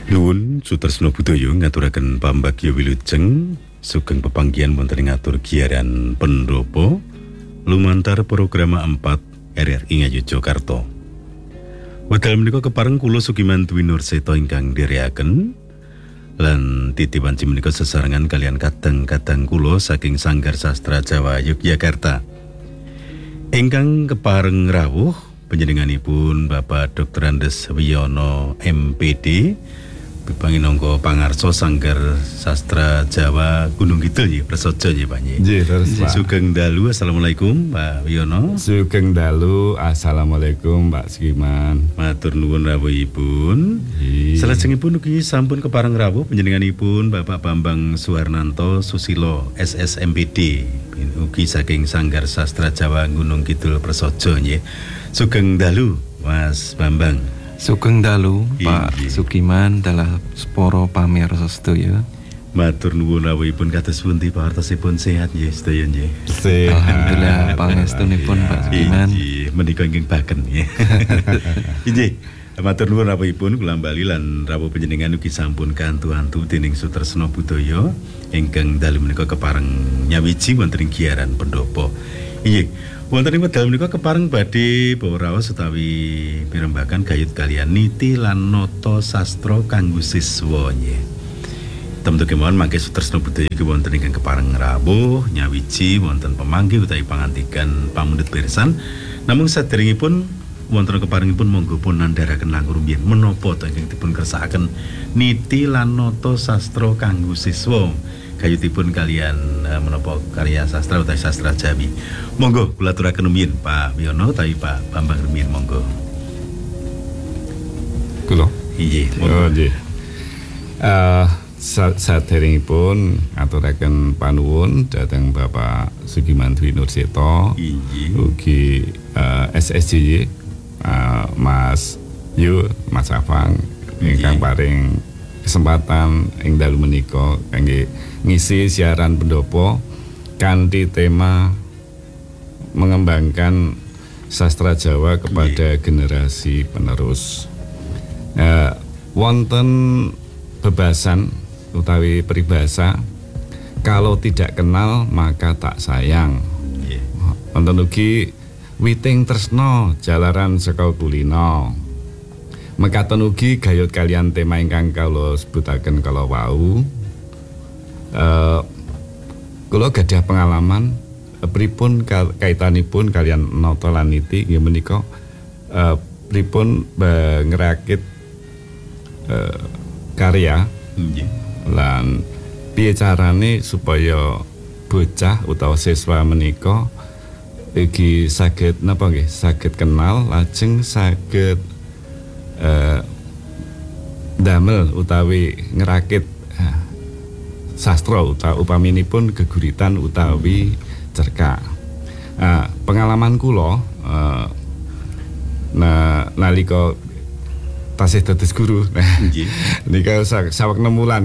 Nuwun Sutresna Budaya ngaturaken pambagya wilujeng sugeng pepanggihan wonten ing ngatur giaran pendopo lumantar program 4 RRI Ngayogyakarta. Wekdal menika kepareng kula Sugiman Dwi Nurseta ingkang ndherekaken lan titipan menika sesarengan kalian kadang-kadang kula saking Sanggar Sastra Jawa Yogyakarta. Ingkang kepareng rawuh panjenenganipun Bapak Dr. Andes Wiyono MPD Panginangka pangarsa Sanggar Sastra Jawa Gunung Kidul nggih prasaja nggih Pak nggih. Nggih, terus Pak. Sugeng dalu assalamualaikum Pak Wiyono. Sugeng dalu assalamualaikum Pak Sugiman. Matur nuwun rawuhipun. Salajengipun ugi sampun kepareng rawuh panjenenganipun Bapak Bambang Suwarnanto Susilo SSMPD ugi saking Sanggar Sastra Jawa Gunung Kidul prasaja nggih. Sugeng dalu Mas Bambang. Sugeng dalu Pak Sugiman dalah sporo pamirsa sedaya. Matur nuwun rawuhipun kados pundi pawartosipun sehat nggih sedaya nggih. Alhamdulillah pangestunipun Pak Sugiman. Nggih, menika inggih baken nggih. Nggih. Matur nuwun rawuhipun kula bali lan rawuh panjenengan ugi sampun kantu-antu dening Sutresna Budaya ingkang dalu menika kepareng nyawiji wonten ing giaran pendopo. Nggih. Wonten ing wekdal menika kepareng badhe bawa raos utawi pirembagan gayut kalian niti lan nata sastra kanggo siswa nggih. Temtu kemawon mangke Sutresna Budaya iki wonten ingkang kepareng rawuh nyawiji wonten pamanggih utawi pangantikan pamundhut pirsan. Namung saderengipun wonten keparengipun monggo pun nandharaken langkung rumiyin menapa ta ingkang dipun kersakaken niti lan nata sastra kanggo siswa. Gayutipun kalian menapa karya sastra utawi sastra Jawi. Monggo kula aturaken rumiyin Pak Wiyono utawi Pak Bambang rumiyin monggo. Kula. Nggih, Oh nggih. Saderengipun aturaken panuwun dhateng Bapak Sugiman Dwi Nurseta. Ugi SSJY Mas Yu, Mas Afang ingkang paring kesempatan ing dalu menika kangge ngisi siaran pendopo kanthi tema mengembangkan sastra Jawa kepada generasi penerus. Wonten bebasan utawi peribahasa kalau tidak kenal maka tak sayang. Wonten ugi witing tresno jalaran saka kulino. Mekaten ugi gayut kalian tema ingkang kula sebutaken kala wau. Kula gadah pengalaman pripun kaitanipun kalian nata lan niti nggih menika pripun ngerakit karya lan piye carane supaya bocah utawa siswa menika iki saged napa nggih saged kenal lajeng saged damel utawi ngerakit sastra utawi upaminipun geguritan utawi cerkak. Pengalaman kula nalika tasih dados guru. Nika saweg 6 wulan.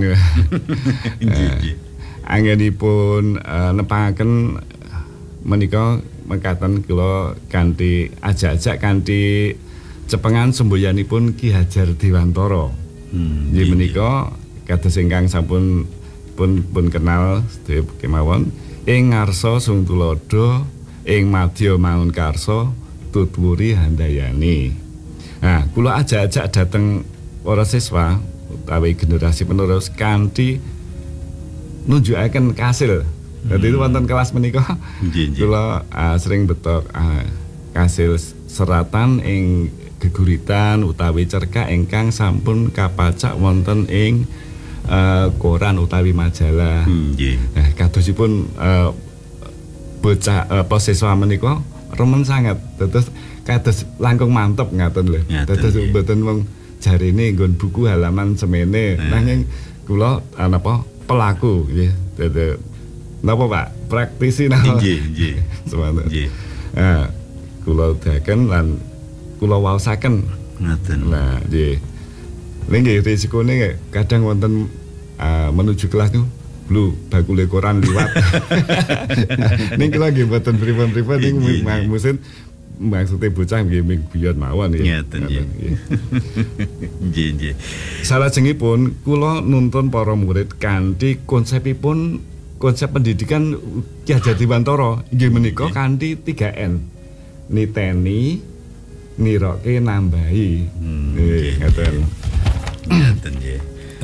Anggenipun nepangaken menika mekaten kula kanthi ajak-ajak kanthi cepengan semboyanipun Ki Hajar Dewantara. Nggih menika kados ingkang sampun pun kenal sedaya kemawon ing ngarsa Sung Tulodo ing madya mangun karsa tutwuri handayani. Nah, kula ajak-ajak dateng para siswa utawi generasi penerus kanthi nunjukaken kasil. Dadi wonten kelas menika kula sering betok kasil seratan ing geguritan utawi cerkak ingkang sampun kapacak wonten ing koran utawi majalah. Nah, kadosipun bocah siswa menika remen sanget. Terus kados langkung mantep ngaten lho. Terus mboten wong jarine nggon buku halaman semene. Nanging kula napa pelaku nggih. Dadi napa Pak? Praktisi napa? Nggih. Semanten. Nggih. Kula daken lan kula waosaken. Ngaten. Nah, nggih. Nggih risikone kadang wonten menuju kelas niku lho bakule koran liwat. Niki lagi mboten pripun-pripun maksudnya bocah nggih biyen mawon nggih. Ngeten nggih. Nggih. Salajengipun kula nuntun para murid kanthi konsep pendidikan Ki Hajar Dewantara inggih menika kanthi 3N. Niteni, niroke, nambahi. Nggih, ngoten. Ngoten nggih.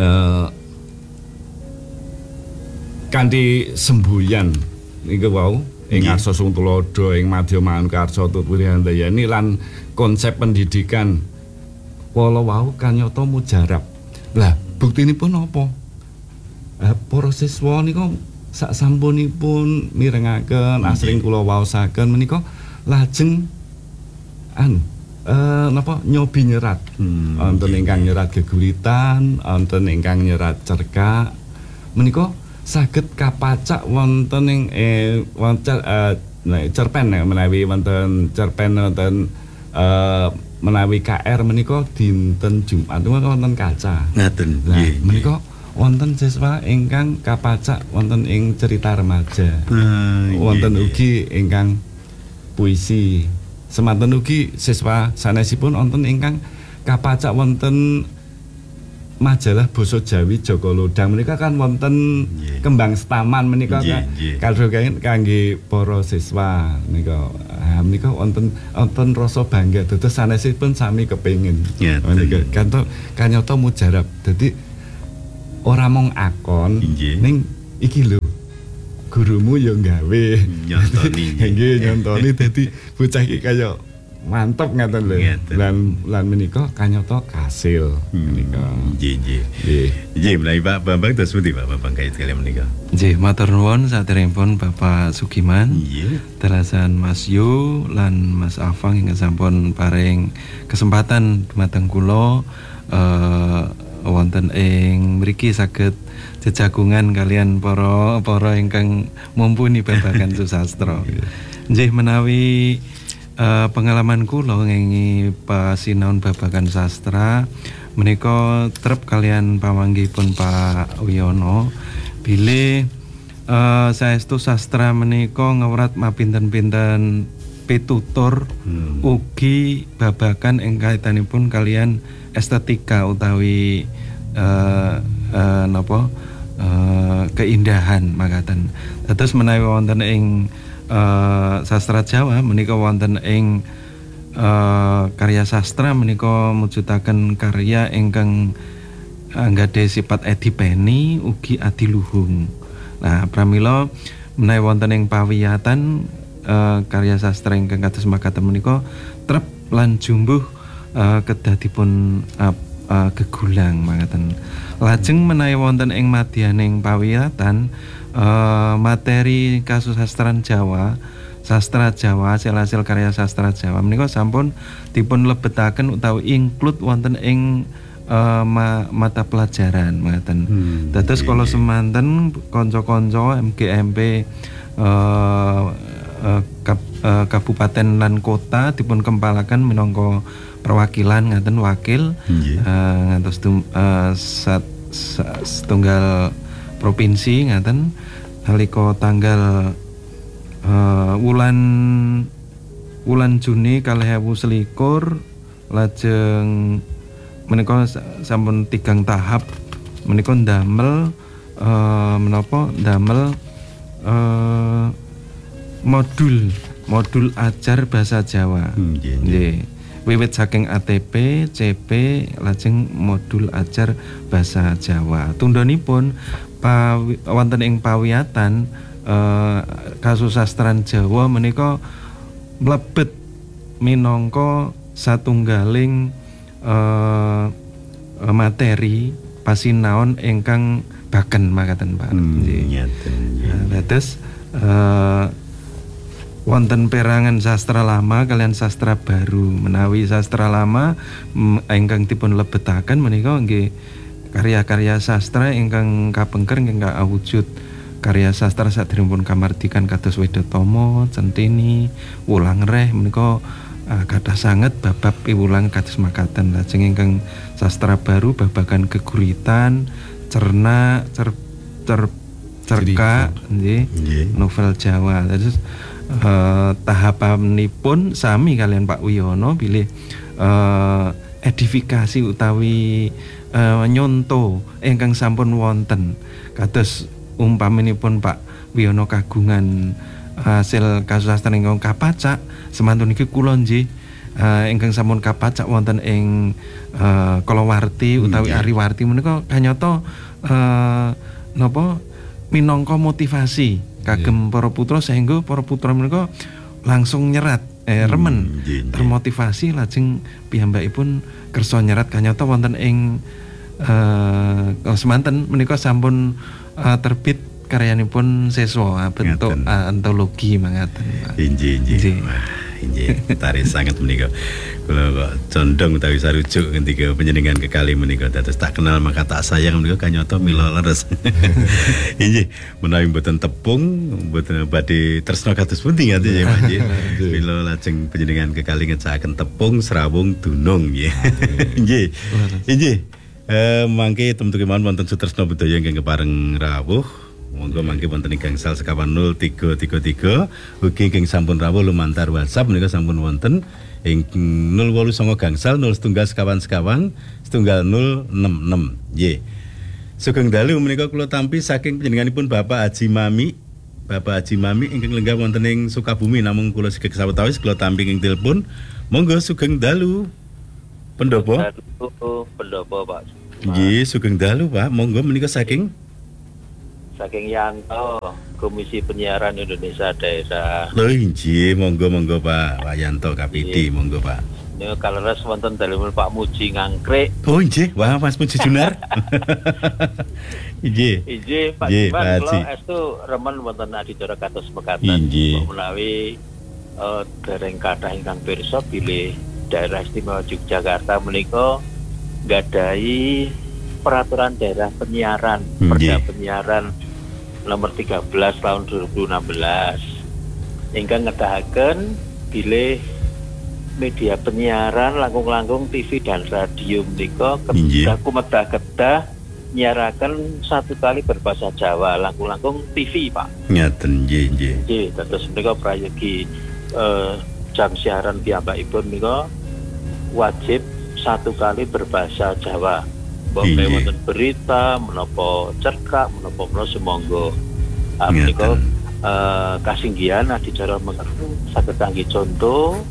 Kanthi semboyan niku wau ing Arsa Sung Tulodo ing Madya Manungkarsa Tutwiri Handayani lan konsep pendidikan kala wau kanyata mujarab. Lah buktinipun apa? Para siswa nika sak sampunipun mirengaken asring kula waosaken menika lajeng nyobi nyerat. Wonten ingkang nyerat geguritan, wonten ingkang nyerat cerkak. Menika saged kapacak wonten ing cerpen menawi wonten cerpen wonten menawi KR menika dinten Jumat wonten kaca. Ngaten. Nggih. Menika wonten siswa ingkang kapacak wonten ing cerita remaja. Wonten ugi ingkang puisi. Semanten ugi siswa sanesipun wonten ingkang kapacak wonten majalah basa Jawi Joko Lodang menika kan wonten kembang setaman menika kaldo kangge para siswa menika wonten rasa bangga dados sanesipun sami kepengin menika kanyata mujarab dadi ora mung akon ning iki lho gurumu ya gawe nyontoni dadi bocah iki kaya mantep ngaten lho. Lan menika kanyata kasil menika. Nggih, menawi Pak Bambang terus pundi Pak Bambang kait kalian menika? Nggih, matur nuwun saderengipun Bapak Sugiman. Terasan Mas Yu lan Mas Afang ingkang sampun paring kesempatan dumateng kula wonten ing mriki saged jejagungan kalian para ingkang mumpuni babagan susastra. Nggih menawi pengalaman kula ngengi pasinaon babagan sastra menika trep kalian pamanggihipun Pak Wiyono bilih saestu sastra menika ngewrat mapinten-pinten pitutur ugi babagan ing kaitanipun kalian estetika utawi keindahan makaten. Dados menawi wonten ing sastra Jawa menika wonten ing karya sastra menika mujudaken karya ingkang anggadhe sifat edipeni ugi adiluhung. Nah, pramila menawi wonten ing pawiyatan karya sastra ingkang kados makaten menika trep lan jumbuh kedadipun gegulang makaten. Lajeng menawi wonten ing madyaning pawiyatan materi kasusastran Jawa, sastra Jawa, hasil karya sastra Jawa menika sampun dipun lebetaken utawi include wonten ing mata pelajaran makaten. Dados kala semanten kanca-kanca MGMP kabupaten lan kota dipun kempalaken minangka perwakilan ngaten wakil ngantos setunggal provinsi ngaten nalika tanggal wulan Juni 2021 lajeng menika sampun 3 tahap menika ndamel modul ajar basa Jawa. Nggih. Wiwit saking ATP, CP lajeng modul ajar basa Jawa. Tundhonipun wonten ing pawiyatan kasusastran Jawa menika mlebet minangka satunggaling materi pasinaon ingkang baken makaten Pak. Dados wonten perangan sastra lama kalian sastra baru. Menawi sastra lama ingkang dipun lebetaken menika nggih karya-karya sastra ingkang kapengker ingkang awujud karya sastra sadèrèngipun kamardikan kados Wedatomo, Centini, Wulang Reh menika kathah sanget babab piwulang kados makaten. Lajeng ingkang sastra baru babagan geguritan, cerna, cerka nggih, novel Jawa. Terus tahapanipun sami kalian Pak Wiyono bilih edifikasi utawi nyonto ingkang sampun wonten kados umpaminipun Pak Wiono kagungan hasil kasusastra ingkang kapacak semantun iki kula nggih ingkang sampun kapacak wonten ing kalawarti utawi ariwarti menika kanyata napa minangka motivasi kagem para putra sehingga para putra menika langsung nyerat remen termotivasi lajeng piyambakipun kersa nyerat kanyata wonten ing semanten menika sampun terbit karyanipun siswa bentuk antologi mangaten. Injih. Injih, tarik sangat menika. Kula kok condong utawi sarujuk ketika panjenengan kekalih menika dados tak kenal maka tak sayang menika kanyata mila leres. Injih, menawi mboten tepung, mboten badhe tresna kados pundi ngati ya Mas. Mila lajeng panjenengan kekalih ngecakaken tepung srawung dunung nggih. Injih. Injih. Mangke temen-temen kemawon wonten Sutresna Budaya ingkang kepareng rawuh. Monggo mangke wonten ing gangsal sekawan 0333 ugi ingkang sampun rawuh lumantar WhatsApp menika sampun wonten ing 089 gangsal 01 sekawan 066. Nggih. Sugeng dalu menika kula tampi saking panjenenganipun Bapak Haji Mami. Bapak Haji Mami ingkang lenggah wonten ing Sukabumi namung kula sikek sawetawis kula tampi ing telepon. Monggo sugeng dalu. Pendopo Pak. Nggih, sugeng dalu Pak. Monggo menika saking Yanto, Komisi Penyiaran Indonesia Daerah. Lho nggih, monggo Pak Yanto Kapidi, monggo Pak. Niku kaleres wonten dalemipun Pak Muji Ngangkrik. Oh nggih, wah Mas Muji Junar. Nggih. Nggih, Pak Jiman kula estu remen wonten adicara kados mekaten. Menawi dereng kathah ingkang pirsa bilih Daerah Istimewa Yogyakarta menika nggadhahi peraturan daerah penyiaran, Perda Penyiaran nomor 13 tahun 2016 ingkang ngedahaken bilih media penyiaran langkung-langkung TV dan radio menika kedah nyiaraken satu kali berbahasa Jawa langkung-langkung TV Pak. Ngaten nggih. Nggih, terus menika prayogi jam siaran piyambakipun menika wajib satu kali berbahasa Jawa. Bapak wonten berita, menapa cerkak, menapa semonggo. Menika kasinggihan adicara mekaten saged kangge contoh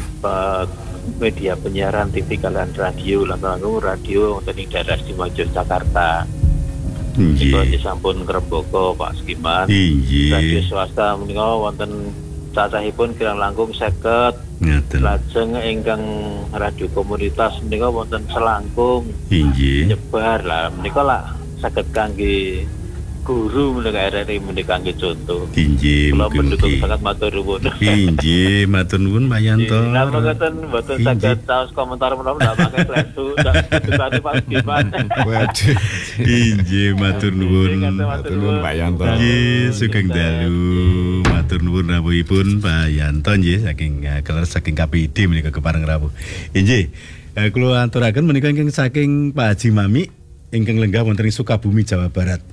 media penyiaran TV kalian radio langkung radio wonten ing Daerah Istimewa Yogyakarta. Nggih. Sampun ngrembaka Pak Skiman. Radio swasta menika wonten cacahipun kirang langkung 50. Lajeng ingkang radio komunitas menika wonten selangkung. Nyebar lah menika lah saged kangge guru menika RRI menika kangge contoh. Kula mendukung sangat matur nuwun. Inggih, matur nuwun Pak Yanto. Napa ngoten mboten saged taos komentar menapa ndak pakai flash dadi Pak Giman. Waduh. Inggih, matur nuwun. Matur nuwun Pak Yanto. Nggih, sugeng dalu. Matur nuwun rawuhipun Pak Yanto nggih saking keler saking KPID menika kepareng rawuh. Inggih. Kula aturaken menika ingkang saking Pak Haji Mami ingkang lenggah wonten ing Sukabumi Jawa Barat.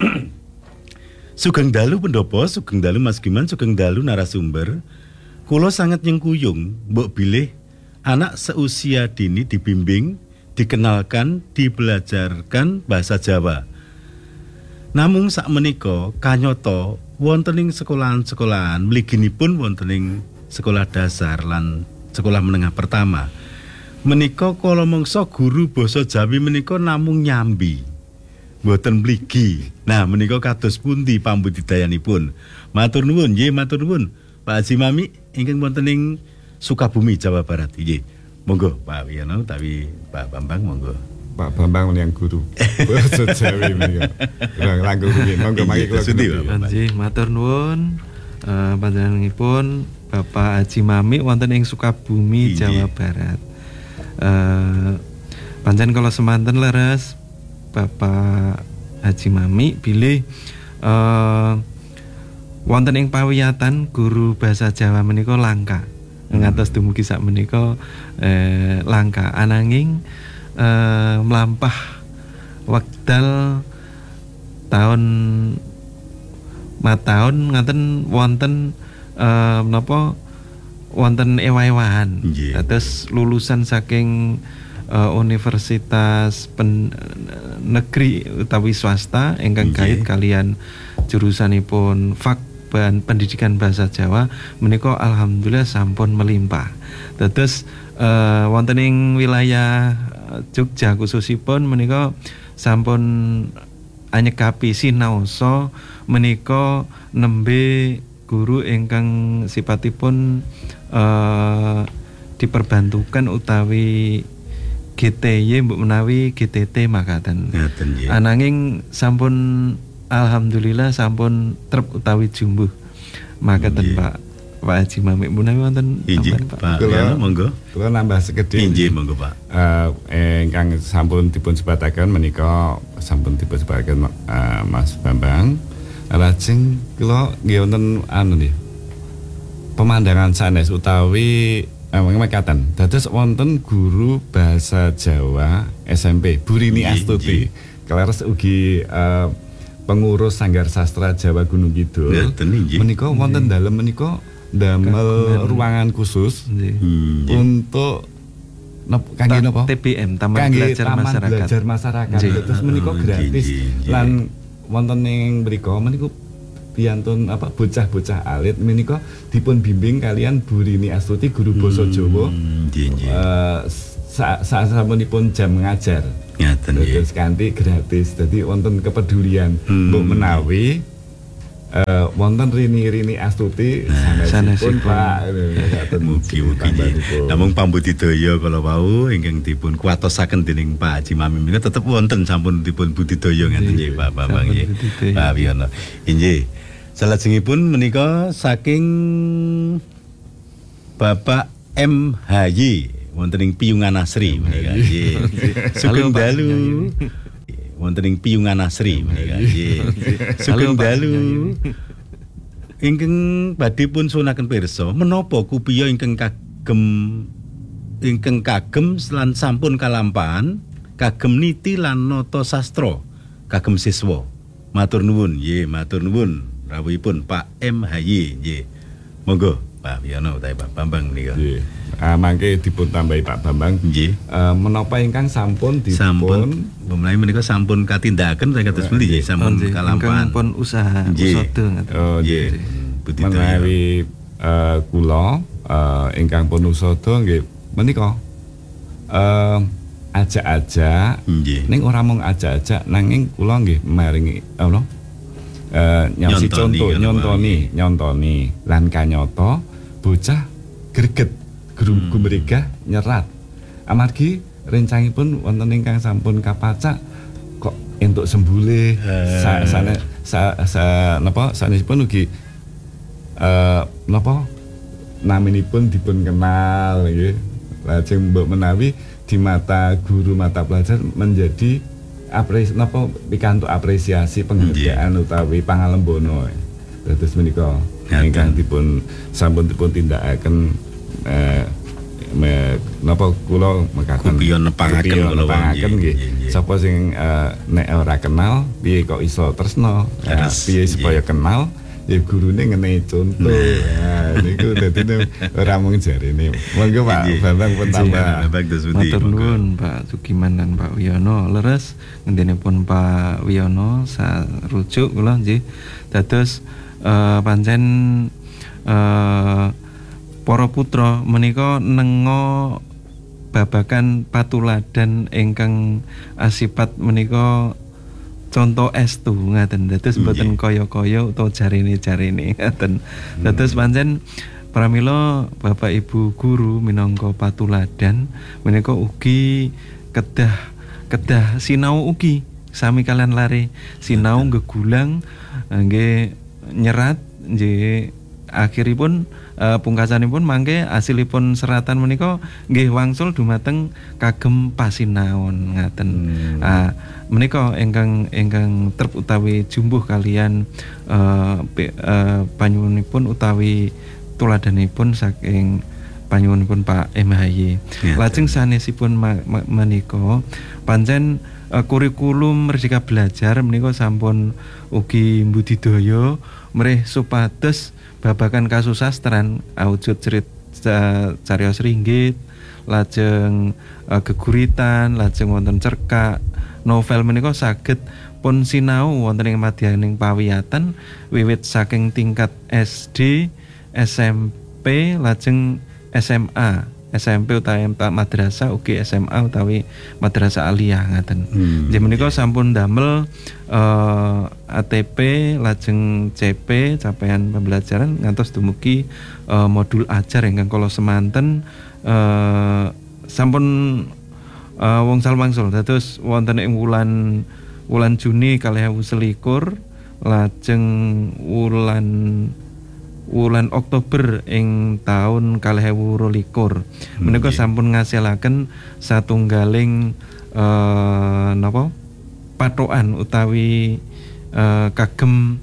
Sugeng dalu pendopo, sugeng dalu Mas Giman, sugeng dalu narasumber. Kula sangat nyengkuyung mbok bilih anak seusia dini dibimbing, dikenalkan, dibelajarkan bahasa Jawa. Namung sakmenika kanyata wonten ing sekolahan-sekolahan mliginipun wonten ing sekolah dasar lan sekolah menengah pertama. Menika kala mangsa guru basa Jawi menika namung nyambi. Mboten mligi. Nah, menika kados pundi pambudidayanipun? Matur nuwun, nggih matur nuwun. Pak Haji Mami ingkang wonten ing Sukabumi, Jawa Barat. Nggih. Monggo Pak Wiono utawi Pak Bambang monggo. Pak Bambang yang guru. Basa Jawi menika. Langkung nggih. Monggo mangke kula Sudi, Pak. Nggih, matur nuwun. Panjenenganipun Bapak Haji Mami wonten ing Sukabumi, Jawa Barat. Pancen kala semanten leres Bapak Haji Mami bilih wonten ing pawiyatan guru bahasa Jawa menika langka. Ngantos dumugi sak menika langka ananging mlampah wekdal tahun ngaten wonten menapa wonten ewa-ewahan. Terus lulusan saking universitas negeri utawi swasta ingkang kait kalian jurusanipun pendidikan bahasa Jawa menika alhamdulillah sampun melimpah. Dados wonten ing wilayah Jogja khususipun menika sampun anyekapi sinaosa menika nembe guru ingkang sipatipun diperbantukan utawi GTY mbok menawi GTT makaten. Ananging sampun alhamdulillah sampun trep utawi jumbuh makaten Pak Haji Mamik menawi wonten Pak Wiyono monggo. Kula nambah sekedhik. Inggih monggo Pak. Ingkang sampun dipun sebataken menika sampun dipun sebataken Mas Bambang. Lajeng kula nggih wonten anu nggih. Pemandangan sanes utawi mekaten. Dados wonten guru bahasa Jawa SMP Burini Astuti. Kleres ugi pengurus Sanggar Sastra Jawa Gunung Kidul. Menika wonten dalem menika damel ruangan khusus untuk kangge napa? TBM Taman Belajar Masyarakat. Terus menika gratis lan wonten ing mriku menika piantun bocah-bocah alit menika dipun bimbing kalian Burini Astuti guru basa Jawa. Sasampunipun jam ngajar. Ngaten nggih. Terus kanthi gratis. Dadi wonten kepedulian mbok menawi wonten Rini Astuti sanesipun Pak. Mugi-mugi. Namung pambudidaya kala wau ingkang dipun kuwatosaken dening Pak Haji Mamik menika tetep wonten sampun dipun budidaya ngaten nggih Pak Bambang nggih. Pak Wiyono. Inggih. Salajengipun menika saking Bapak MHY wonten ing Piyungan Asri menika nggih. Sugeng dalu. Wonten ing Piyungan Asri menika nggih. Sugeng dalu. Ingkang badhe pun sunaken pirsa menapa kupiya ingkang kagem lan sampun kalampahan kagem niti lan nata sastra kagem siswa. Matur nuwun nggih, matur nuwun rawuhipun Pak MHY nggih. Monggo Pak Wiyono utawi Pak Bambang menika. Nggih. Mangke dipun tambahi Pak Bambang. Nggih. Menapa ingkang sampun dipun mulai menika sampun katindakaken saya kados pundi nggih sampun kalampahan. Pun usaha usada ngaten. Nggih. Menawi kula ingkang pun usada nggih menika ajak-ajak ning ora mung ajak-ajak nanging kula nggih maringi nyasi contoh nyontoni lan kanyata bocah greget gumregah nyerat amargi rencangipun wonten ingkang sampun kapacak kok entuk sembulih sanesipun ugi naminipun dipun kenal nggih lajeng mbok menawi di mata guru mata pelajar menjadi pikantuk apresiasi penghargaan utawi pangalembono. Dados menika ingkang sampun dipun tindakaken kula mekaten kupiya nepangaken nggih. Sapa sing nek ora kenal piye kok iso tresno? Piye supaya kenal? Ya gurune ngenehi contoh. Nah, niku dadi ora mung jarene. Monggo Pak Bambang pun tambah. Matur nuwun Pak Sugiman lan Pak Wiyono. Leres ngendenipun Pak Wiyono sarujuk kula nggih. Dados pancen para putra menika nenga babagan patuladan ingkang asipat menika contoh estu ngaten. Dados mboten kaya-kaya utawa jarene-jarene ngaten. Dados pancen pramila Bapak Ibu guru minangka patuladan menika ugi kedah sinau ugi sami kalian lare sinau gegulang nggih nyerat nggih akhiripun pungkasanipun mangke asilipun seratan menika nggih wangsul dumateng kagem pasinaon ngaten. Menika ingkang trep utawi jumbuh kalian panyuwunipun utawi tuladanipun saking panyuwunipun Pak MHY. Lajeng sanesipun menika pancen kurikulum Merdeka Belajar menika sampun ugi mbudidaya mrih supados babagan kasusastran awujud cariyos ringgit lajeng geguritan, lajeng wonten cerkak, novel menika saged pun sinau wonten ing madyaning pawiyatan wiwit saking tingkat SD, SMP, lajeng SMA. SMP utawi madrasah ugi SMA utawi madrasah aliyah ngaten. Nggih menika sampun damel ATP lajeng CP capaian pembelajaran ngantos dumugi modul ajar ingkang kala semanten sampun wangsul dados wonten ing wulan Juni 2021 lajeng wulan Oktober ing taun 2022 menika sampun ngasilaken satunggaling patokan utawi kagem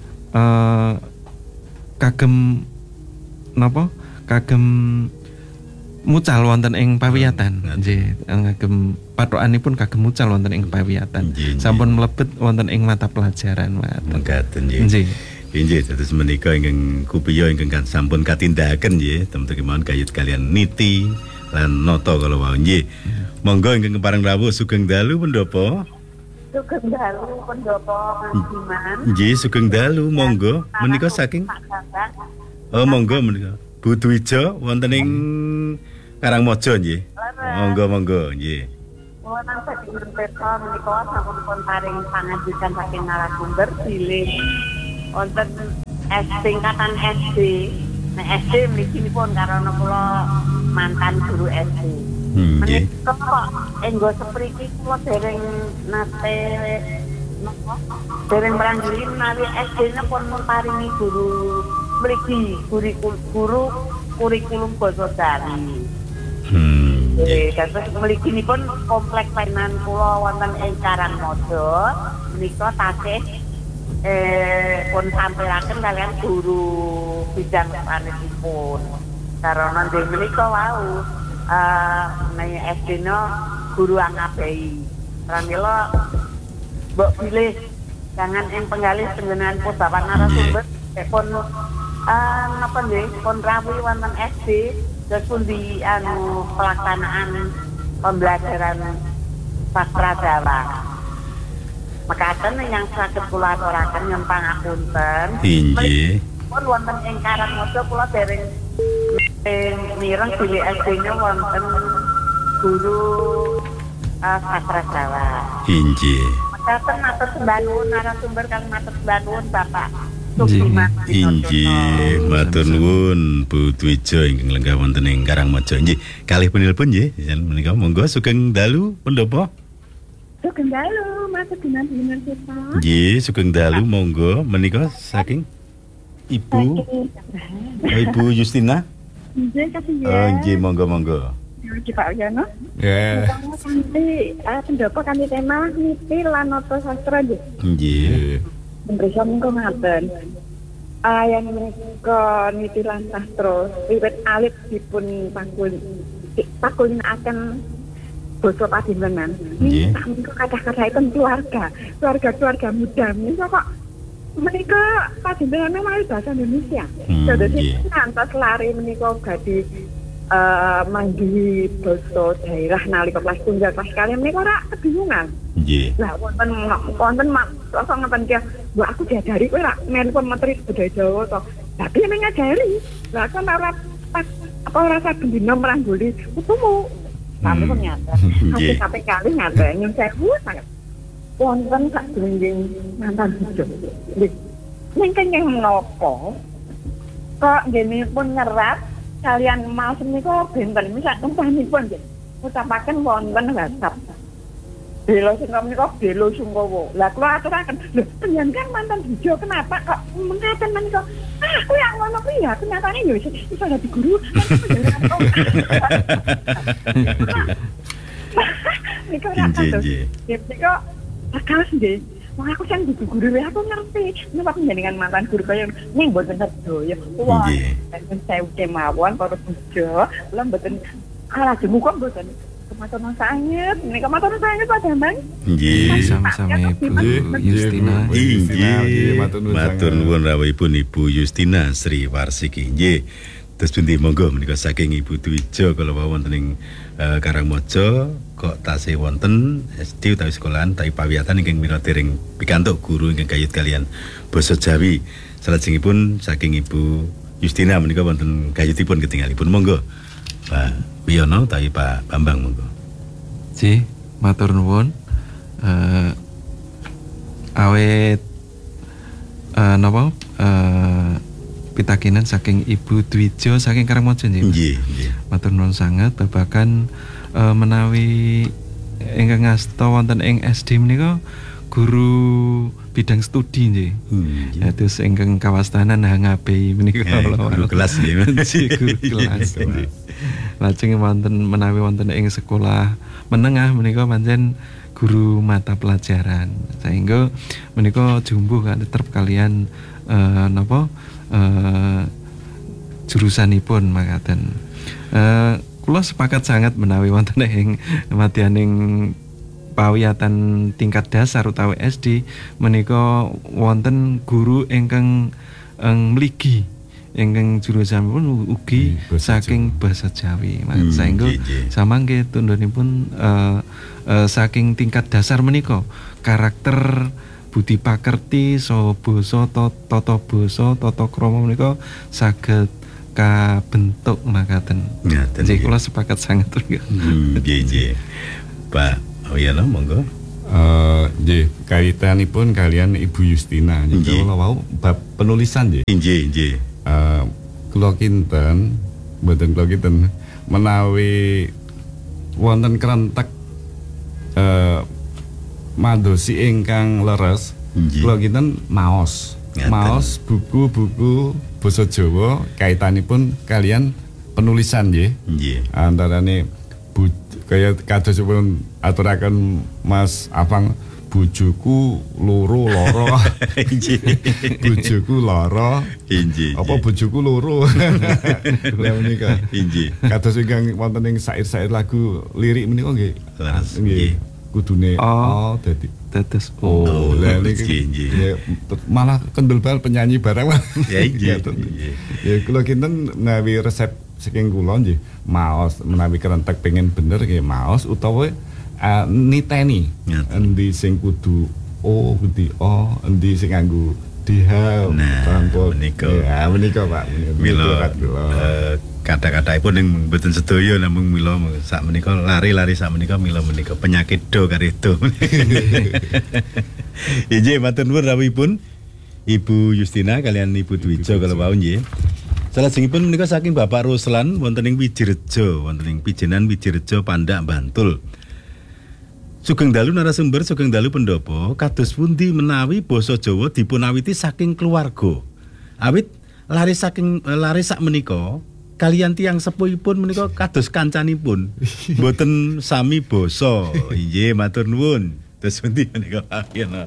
mucal wonten ing pawiyatan nggih kagem patokanipun kagem mucal wonten ing pawiyatan sampun mlebet wonten ing mata pelajaran mekaten nggih. Inggih dados menika ingkang kupiya ingkang sampun katindahaken nggih teman-teman kemawon kayut kalian niti lan nata kala wau nggih. Monggo ingkang kepareng rawuh sugeng dalu pendhapa. Sugeng dalu pendhapa Mas Diman. Nggih sugeng dalu monggo menika saking oh monggo menika Budwijo wonten ing Karangmojo nggih. Monggo nggih. Wonten saking Petra menika sampun paring pangajikan saking narasumber bilih wonten tingkatan SD. Nah SD mliginipun karena kula mantan guru SD. Menika enggo sepriki kula dereng nate dereng meranggili menawi SD-ne pun paringi guru mriki kurikulum basa Bali. Dados mliginipun kompleks painan kula wonten ing Karangmojo menika tasih pun sampaikan kalian guru bidang sanepipun karena nggih menika wau menawi SD-no guru angabai pramila mbok pilih jangan ing penggalih tenggenan bapak narasumber pun napa nggih pun rawuh wonten SD terus pun di pelaksanaan pembelajaran sastra Jawa. Mekaten yang saged kula aturaken nyempang apunten. Inggih. Pun wonten ing Karangmojo kula dereng mireng bilih SD-nya wonten guru sastra Jawa. Inggih. Mekaten matur sembah nuwun narasumber kang matur sembah nuwun Bapak. Inggih, matur nuwun Bu Dwijo ingkang lenggah wonten ing Karangmojo. Inggih, kalih penelpon nggih. Menika monggo sugeng dalu pendhapa. Sugeng dalu, matur dengan kita. Nggih, sugeng dalu monggo menika saking Ibu Ibu Justina. Nggih, kasih ya. Oh, nggih monggo. Nggih Pak Yono. Ya. Kanthi pendhapa kanthi tema niti lan nata sastra nggih. Nggih. Mriki mengko ngaten. Yang menika niti lan sastra wiwit alit dipun pakulinaken basa Pademangan. Nggih. Menika kathah-kathahipun keluarga muda menika kok menika Pademangan mawi basa Indonesia. Jadi ngantos lari menika badhe manggihi basa daerah nalika kelas tunggal kelas kali menika ora kebingungan. Nggih. Lah wonten rasa ngeten ki, "Wah aku diajari kowe rak menpun materi budaya Jawa to." Tapi nek ngajari, lah kan ora ora saben dina merangguli utumu. Sampai ternyata, sampai kali ngaten yang sewu sangat. Wonten sak dinding mantan hidup. Ningkang yang menapa? Kok nggih pun nyerat kalian mas menika benten misal umpamipun nggih. Ucapaken wonten WhatsApp. Belo sing menika Belo Sungkowo. Lah kula aturaken, lho panjenengan mantan hijo kenapa kok mengaten menika? Aku yang ngono kuwi ya kenyataane yo iso dadi guru. Nika ora kados. Nika kados nggih. Wong aku sing dudu guru aku ngerti. Nek panjenengan mantan guru kaya ning mboten sedaya. Wah, saya kemawon para hijo, lha mboten kalah jemu kok mboten. Matur sanget, menika matur sanget Pak Damang. Nggih, sama-sama Ibu Justina. Inggih, matur nuwun rawuhipun Ibu Justina Sri Warsiki. Nggih. Terus pundi monggo menika saking Ibu Dwija kalau wonten ing Karangmojo kok tasih wonten SD utawi sekolahan utawi pawiyatan ingkang mira dereng pikantuk guru ingkang gayut kalian basa Jawi. Salajengipun saking Ibu Justina menika wonten gayutipun ketinggalipun monggo Pak Wiono utawi Pak Bambang monggo. Ji, matur nuwun. Awet napa pitakenan saking Ibu Dwija saking Karangmojo nggih. Nggih, nggih. Matur nuwun sanget babagan menawi ingkang ngasta wonten ing SD menika guru bidang studi nggih. Ya terus ingkang kawastanan HNGB menika Guru kelas nggih. guru kelas. Lajeng wonten menawi wonten ing sekolah menengah menika pancen guru mata pelajaran. Sehingga menika jumbuh terp kalian napa jurusanipun makaten. Kula sepakat sangat menawi wonten ing madyaning pawiyatan tingkat dasar utawi SD menika wonten guru ingkang mligi ingkang jurusanipun ugi saking basa Jawi. Sehingga samangke tundhonipun saking tingkat dasar menika karakter budi pakerti so basa tata basa tata krama menika saged kabentuk makaten. Nggih kula sepakat sanget nggih. Nggih. Pak Wiono monggo. Nggih, kaitanipun kalian Ibu Justina. Nggih kula wau bab penulisan nggih. Nggih. Kula kinten mboten kula kinten menawi wonten krentek madosi ingkang leres kula kinten maos buku-buku basa Jawa kaitanipun kalian penulisan nggih. Antarane kaya kadosipun aturaken Mas Afang bojoku loro bojoku lara apa bojoku loro lha menika kados ingkang wonten ing sair-sair lagu lirik menika nggih nggih kudune dadi tetes lha niki malah kendel bal penyanyi barang ya kula kinten menawi resep saking kula nggih maos menawi krentek pengen bener nggih maos utawa niteni endi sing kudu kudu endi sing nganggo DH tanpa menika Pak mila kata-kataipun ing mboten sedaya namung mila sak menika lari-lari sak menika mila menika penyakit do karedo. Nggih matur nuwun rawuhipun Ibu Justina kalian Ibu Dwija kalau wau nggih. Salajengipun menika saking Bapak Ruslan wonten ing Wijirejo wonten ing Pijenan Wijirejo Pandak Bantul. Sugeng dalu narasumber, sugeng dalu pendopo, kados pundi menawi basa Jawa dipunawiti saking keluarga. Awit lari sak menika kalian tiyang sepuhipun menika kados kancanipun. Mboten sami basa. Nggih, matur nuwun. Terus pundi menika akhirna.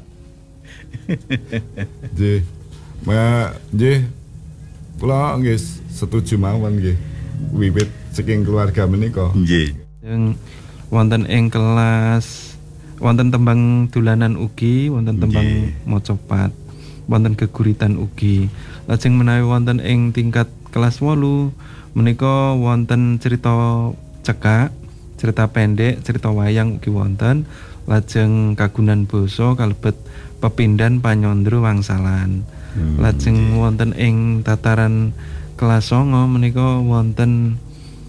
Nggih. Kula nggih setuju mawon nggih. Wiwit saking keluarga menika. Nggih. Wonten ing kelas wonten tembang dolanan ugi, wonten tembang mocopat, wonten geguritan ugi. Lajeng menawi wonten ing tingkat kelas 8 menika wonten cerita cekak, cerita pendek, cerita wayang ugi wonten. Lajeng kagunan basa kalebet pepindhan panyandra wangsalan. Lajeng wonten ing tataran kelas 9 menika wonten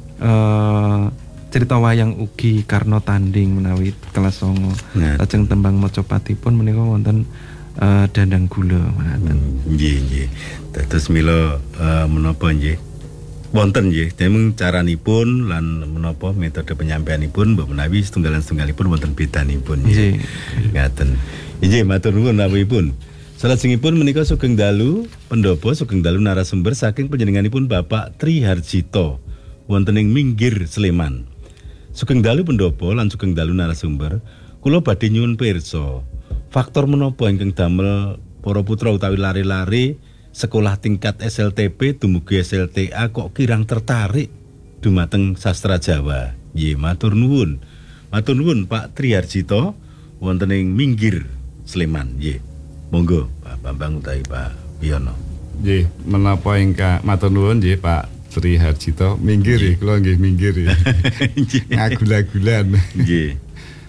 cerita wayang ugi karena tanding menawi kelas 9. Lajeng tembang mocopatipun menika wonten dandang gula manaten. Nggih. Dados mila menapa nggih? Wonten nggih, demung caranipun lan menapa metode penyampaianipun mbok menawi setunggal-setunggalipun wonten bedanipun nggih. Ngaten. Nggih, matur nuwun rawuhipun. Salajengipun menika sugeng dalu pendopo, sugeng dalu narasumber saking panjenenganipun Bapak Tri Harjito wonten ing Minggir Sleman. Sugeng dalu pendopo lan sugeng dalu narasumber, kula badhe nyuwun pirsa, faktor menapa ingkang damel para putra utawi lari-lari sekolah tingkat SLTP dumugi SLTA kok kirang tertarik dumateng sastra Jawa. Nggih, matur nuwun. Matur nuwun Pak Tri Harjito wonten ing Minggir Sleman. Nggih. Monggo Pak Bambang utawi Pak Wiono. Nggih, menapa ingkang matur nuwun nggih Pak Sri Harjito minggir ya, kula nggih minggir ya. Ngagul-agulan. Nggih.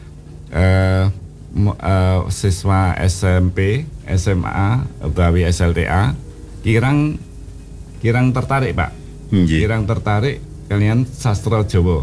Siswa SMP, SMA utawi SLTA kirang tertarik, Pak. Nggih. Kirang tertarik kalian sastra Jawa.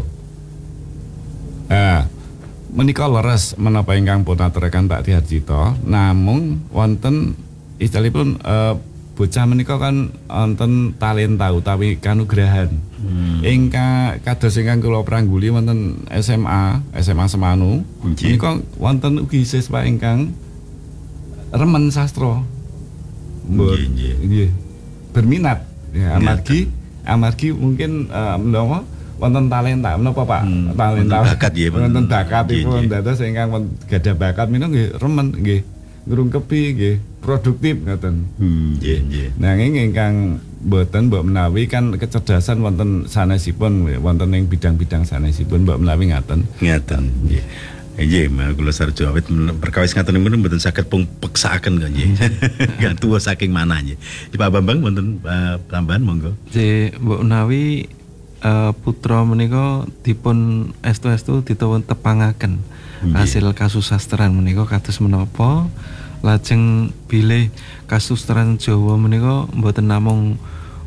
Menika leres menapa ingkang pun aturaken Pak Harjito, namung wonten istilahipun bocah menika kan wonten talenta utawi kanugrahan. Ingkang kados ingkang kula prangguli wonten SMA Semanu. Menika wonten ugi siswa ingkang remen sastra. Nggih. Berminat ya amargi mungkin menapa wonten talenta menapa Pak? Talenta bakat nggih. Wonten bakatipun dados ingkang gadah bakat menika nggih remen nggih. Ngrungkepi nggih produktif ngoten. Nggih. Nanging ingkang mboten mbok menawi kan kecerdasan wonten sanesipun wonten ing bidang-bidang sanesipun mbok menawi ngaten. Ngaten nggih. Nggih, kula sarjo awit perkawis ngaten niku mboten saged pun peksaaken kok nggih. Gak tuwa saking manah nggih. Pak Bambang wonten tambahan monggo. Nggih, mbok menawi putra menika dipun estu-estu ditawa tepangaken hasil kasusastran menika kados menapa lajeng bilih kasusastran Jawa menika mboten namung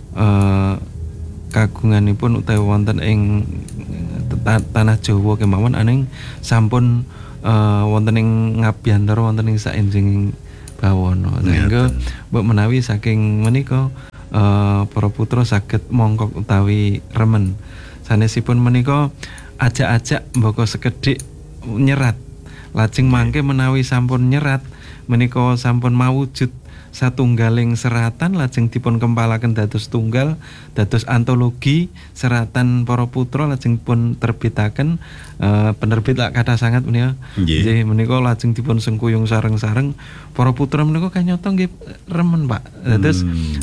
kagunganipun utawi wonten ing tanah Jawa kemawon aning sampun wonten ing Ngabyantara wonten ing saenjing bawana. Sehingga mbok menawi saking menika para putra saged mongkok utawi remen sanesipun menika ajak-ajak mboko sekedhik nyerat lajeng mangke menawi sampun nyerat menika sampun mawujud satunggaling seratan lajeng dipun kempalaken dados tunggal dados antologi seratan para putra lajeng pun terbitaken penerbit lak kathah sanget menika nggih menika lajeng dipun sengkuyung sareng-sareng para putra menika kanyata nggih remen Pak dados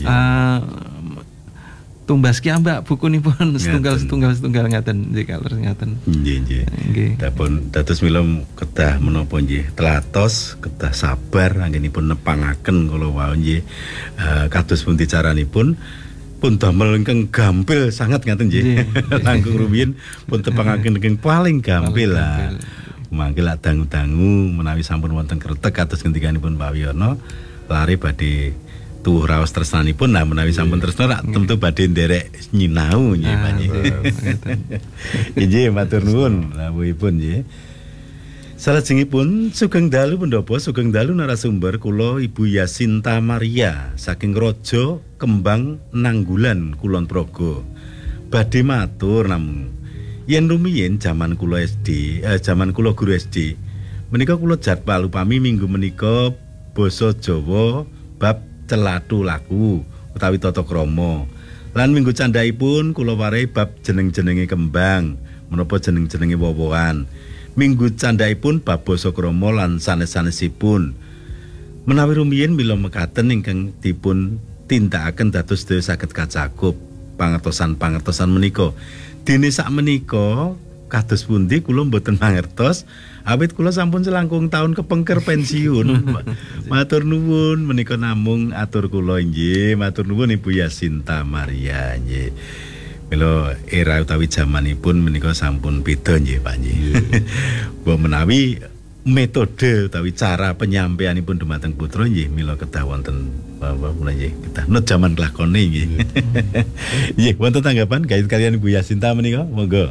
tumbas ki ambak bukunipun setunggal ngaten nggih kalih ngaten. Nggih. Dapun dados mila kedah menapa nggih telatos kedah sabar anggenipun nepangaken kala wau nggih kados pundi caranipun pun damel ingkang gampil sangat ngaten nggih. Langkung rumiyin pun tepangaken ingkang paling gampil lah. Mangke lak dangu-dangu menawi sampun wonten kretek kados gendikanipun Pak Wiono lare badhe tuh raos tresnanipun nah menawi sampun tresna tentu badhe nderek nyinau nggih Pak nggih. Nggih matur nuwun rawuhipun nggih. Salajengipun sugeng dalu pendhapa sugeng dalu narasumber kula Ibu Yasinta Maria saking Raja Kembang Nanggulan Kulon Progo. Badhe matur namung yen rumiyin jaman kula SD, jaman kula guru SD menika kula jadwal upami minggu menika basa Jawa bab celatu laku utawi tata krama. Lan minggu candhaipun kula warai bab jeneng-jenenge kembang menapa jeneng-jenenge wowoan. Minggu candhaipun bab basa krama lan sanes-sanesipun. Menawi rumiyin mila mekaten ingkang dipun tindakaken dados sedaya saged kacakup pangertosan-pangertosan menika. Dene sak menika kados pundi kula mboten mangertos awit kula sampun selangkung taun kepengker pensiun. Matur nuwun menika namung atur kula nggih matur nuwun Ibu Yasinta Maria nggih. Mila era utawi jamanipun menika sampun beda nggih Pak nggih. Mbok menawi metode utawi cara penyampaianipun dumateng putra nggih mila kedah wonten mulai nggih kedah nut jaman kelakone nggih. Nggih wonten tanggapan kait kalian Ibu Yasinta menika monggo.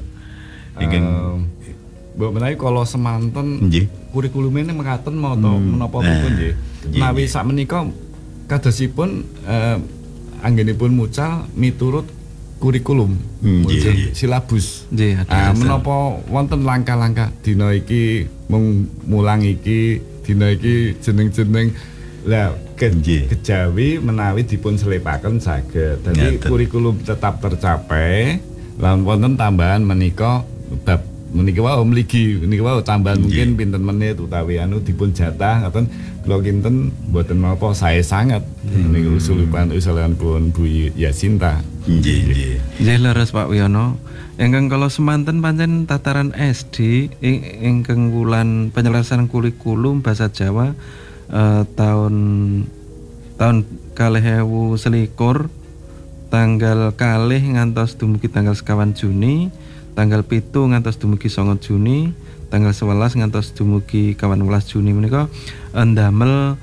Mbok menawi kala semanten kurikulumene mekaten mata menapa pun nggih. Menawi sak menika kadosipun anggenipun mucal miturut kurikulum silabus. Menapa wonten langkah-langkah dina iki mung mulang iki dina iki jeneng-jeneng lah kejawi menawi dipun selipaken saged. Dadi kurikulum tetap tercapai lan wonten tambahan menika bab menika wae mligi menika wae tambahan mungkin pinten menit utawi anu dipun jatah ngoten kula kinten mboten napa sae sanget niku usulanipun Bu Yasinta. Nggih. Nggih leres Pak Wiono. Ingkang kala semanten pancen tataran SD ingkang wulan penyelesaian kurikulum basa Jawa tahun 2021 tanggal kalih ngantos dumugi tanggal 1 Juni, tanggal 7 ngantos dumugi 9 Juni, tanggal 11 ngantos dumugi 18 Juni menika ndamel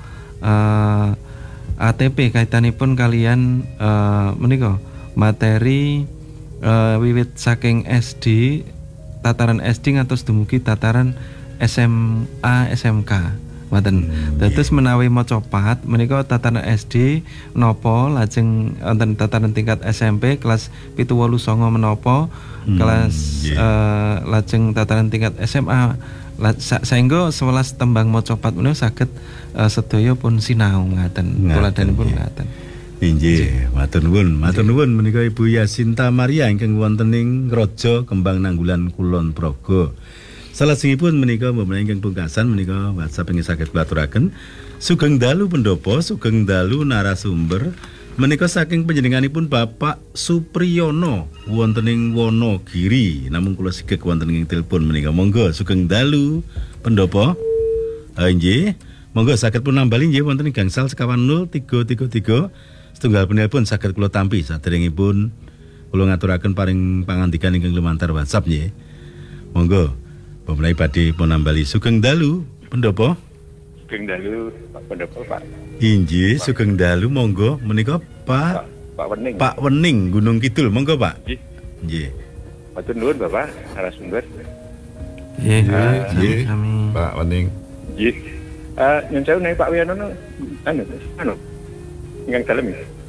ATP kaitanipun kalian menika materi wiwit saking SD, tataran SD ngantos dumugi tataran SMA SMK. Ngoten. Dados menawi maca pat menika tataran SD menapa lajeng wonten tataran tingkat SMP kelas 7 8 9 menapa kelas lajeng tataran tingkat SMA saengga 11 tembang maca pat menika saged sedaya pun sinau ngaten tuladanipun ngaten. Inggih, matur nuwun menika Ibu Yasinta Maria ingkang wonten ing Raja Kembang Nanggulan Kulon Progo. Salajengipun menika menawi ingkang pungkasan menika WhatsApp ingkang saged kula aturaken. Sugeng dalu pendopo, sugeng dalu narasumber. Menika saking panjenenganipun Bapak Supriyono wonten ing Wonogiri. Namung kula sigek wonten ing telepon menika. Monggo sugeng dalu pendopo. Nggih. Monggo saged pun nambali nggih wonten ing gangsal sekawan 0333 setunggal penelpon saged kula tampi saderengipun kula ngaturaken paring pangandikan ingkang lumantar WhatsApp nggih. Monggo pemulai badhe pun nambali sugeng dalu pendopo. Sugeng dalu Pak Pendopo Pak. Inggih, sugeng dalu monggo menika Pak Wening. Pak Wening Gunung Kidul monggo Pak. Nggih. Matur nuwun Bapak narasumber. Nggih, kami Pak Wening. Nggih. Nyun sewu nek Pak Wiyono anu ingkang dalem.